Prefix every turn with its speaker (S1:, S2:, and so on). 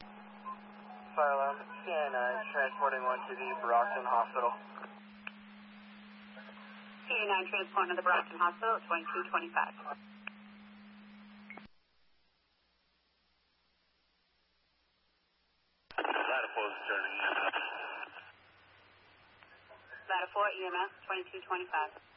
S1: Fire alarm, CA9 transporting one to the Brockton Hospital.
S2: CA9 transport to the Brockton Hospital, 2225. Ladder 4 EMS, 2225.